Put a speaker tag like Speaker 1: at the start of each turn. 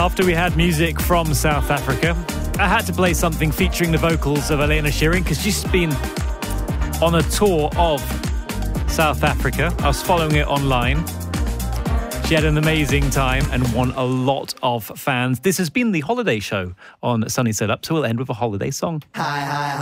Speaker 1: After we had music from South Africa, I had to play something featuring the vocals of Elena Shearing because she's been on a tour of South Africa. I was following it online. She had an amazing time and won a lot of fans. This has been the Holiday Show on Sunny Side Up, so we'll end with a holiday song.
Speaker 2: Hi, hi, hi.